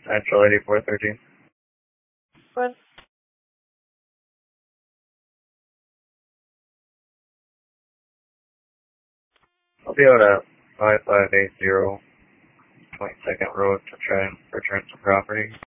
Central 8413. What? I'll be out at 5580 22nd Road to try and return some property.